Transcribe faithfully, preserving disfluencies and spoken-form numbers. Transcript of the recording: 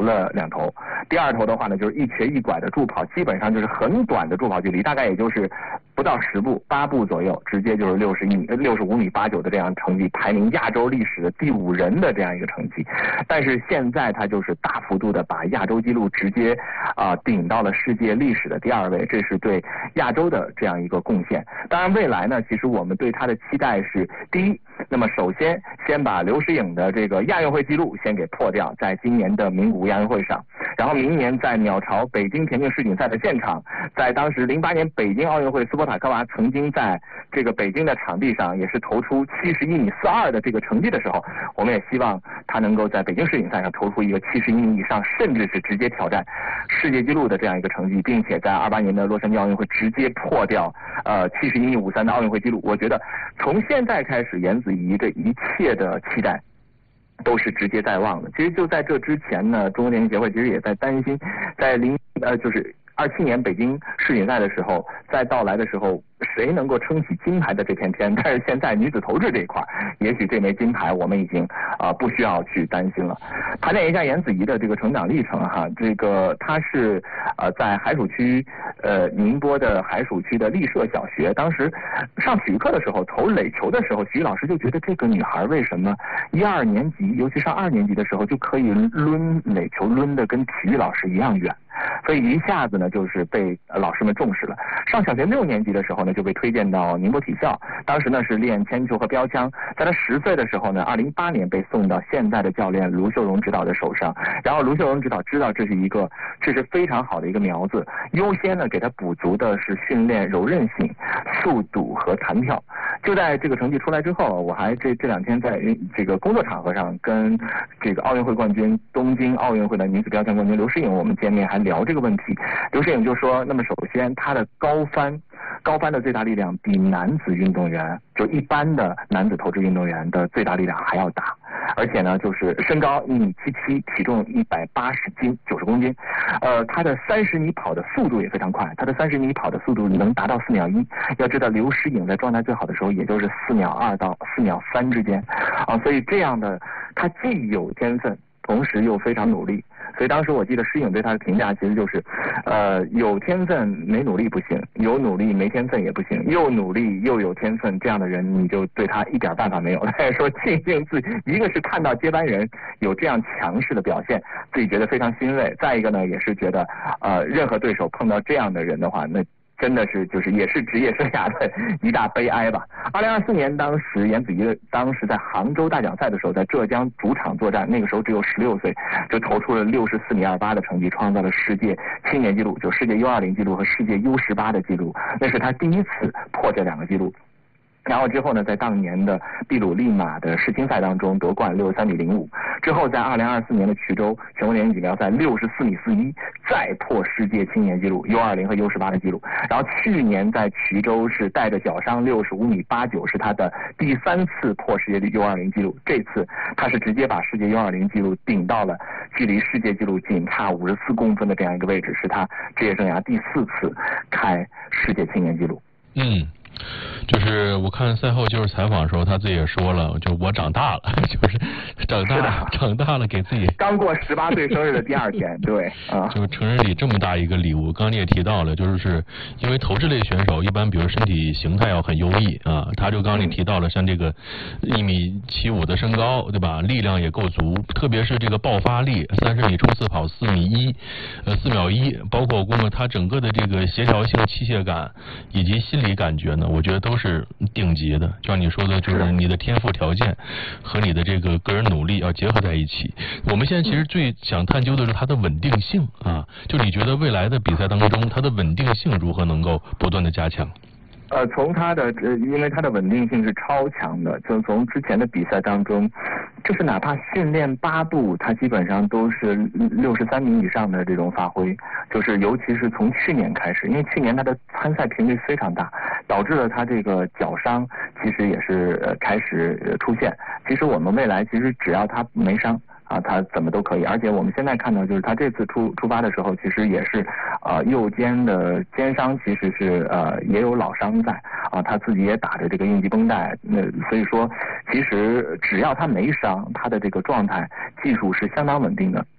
了两头，第二头的话呢就是一瘸一拐的助跑，基本上就是很短的助跑距离，大概也就是不到十步八步左右，直接就是六十一米六十五米八九的这样成绩，排名亚洲历史的第五人的这样一个成绩。但是现在他就是大幅度的把亚洲纪录直接啊、呃、顶到了世界历史的第二位，这是对亚洲的这样一个贡献。当然未来呢，其实我们对他的期待是第一，那么首先先把刘诗颖的这个亚运会纪录先给破掉，在今年的名古屋亚运会上，然后明年在鸟巢北京田径世锦赛的现场，在当时零八年北京奥运会斯波塔科娃曾经在这个北京的场地上也是投出七十一米四二的这个成绩的时候，我们也希望他能够在北京世锦赛上投出一个七十一米以上，甚至是直接挑战世界纪录的这样一个成绩，并且在二八年的洛杉矶奥运会直接破掉呃七十一米五三的奥运会纪录。我觉得从现在开始，颜子怡这一切的期待都是直接在望的。其实就在这之前呢，中国田径协会其实也在担心，在零呃就是二七年北京世锦赛的时候，在到来的时候，谁能够撑起金牌的这片天？但是现在女子投掷这一块，也许这枚金牌我们已经啊、呃、不需要去担心了。盘点一下颜子怡的这个成长历程哈，这个她是呃在海曙区呃宁波的海曙区的立社小学，当时上体育课的时候投垒球的时候，体育老师就觉得这个女孩为什么一二年级，尤其上二年级的时候就可以抡垒球抡的跟体育老师一样远。所以一下子呢，就是被老师们重视了。上小学六年级的时候呢，就被推荐到宁波体校，当时呢是练铅球和标枪。在他十岁的时候呢，二零一八年被送到现在的教练卢秀荣指导的手上。然后卢秀荣指导知道这是一个，这是非常好的一个苗子，优先呢给他补足的是训练柔韧性、速度和弹跳。就在这个成绩出来之后，我还这这两天在这个工作场合上跟这个奥运会冠军、东京奥运会的女子标枪冠军刘诗颖我们见面还聊这个问题。刘诗颖就说，那么首先她的高翻高翻的最大力量比男子运动员，就一般的男子投掷运动员的最大力量还要大，而且呢就是身高一米七七，体重一百八十斤九十公斤，呃他的三十米跑的速度也非常快，他的三十米跑的速度能达到四秒一。要知道刘诗颖在状态最好的时候也就是四秒二到四秒三之间啊，所以这样的他既有天分，同时又非常努力。所以当时我记得诗颖对他的评价其实就是，呃，有天分没努力不行，有努力没天分也不行，又努力又有天分，这样的人你就对他一点办法没有。他也说庆幸自己，一个是看到接班人有这样强势的表现，自己觉得非常欣慰；再一个呢，也是觉得，呃，任何对手碰到这样的人的话，那真的是就是也是职业生涯的一大悲哀吧。二零二四年，当时颜子怡当时在杭州大奖赛的时候，在浙江主场作战，那个时候只有十六岁，就投出了六十四米二八的成绩，创造了世界青年纪录，就世界 U 二零 纪录和世界 U 十八的纪录，那是他第一次破这两个纪录。然后之后呢，在当年的秘鲁利马的世青赛当中夺冠六十三米零五，之后在二零二四年的衢州全国田径锦标赛六十四米四一，再破世界青年纪录 U 二零 和 U 十八的纪录。然后去年在衢州是带着脚伤六十五米八九，是他的第三次破世界 U 二零 纪录，这次他是直接把世界 U 二零 纪录顶到了距离世界纪录仅差五十四公分的这样一个位置，是他职业生涯第四次开世界青年纪录。 嗯。就是我看赛后就是采访的时候，他自己也说了，就我长大了，就是长大了，长大了，给自己刚过十八岁生日的第二天，对啊， 就成人礼这么大一个礼物。刚刚你也提到了，就是因为投掷类选手一般，比如身体形态要很优异啊，他就刚刚你提到了，像这个一米七五的身高，对吧？力量也够足，特别是这个爆发力，三十米冲刺跑四米一，呃四秒一，包括公他整个的这个协调性、器械感以及心理感觉呢，我觉得都是顶级的。就像你说的，就是你的天赋条件和你的这个个人努力要结合在一起。我们现在其实最想探究的是它的稳定性啊，就你觉得未来的比赛当中，它的稳定性如何能够不断的加强？ 呃，从它的呃，因为它的稳定性是超强的，就从之前的比赛当中，就是哪怕训练八步，它基本上都是六十三米以上的这种发挥，就是尤其是从去年开始，因为去年他的参赛频率非常大，导致了他这个脚伤其实也是呃开始呃出现。其实我们未来其实只要他没伤啊，他怎么都可以。而且我们现在看到，就是他这次出出发的时候，其实也是呃右肩的肩伤，其实是呃也有老伤在啊，他自己也打着这个应急绷带。那所以说，其实只要他没伤，他的这个状态技术是相当稳定的。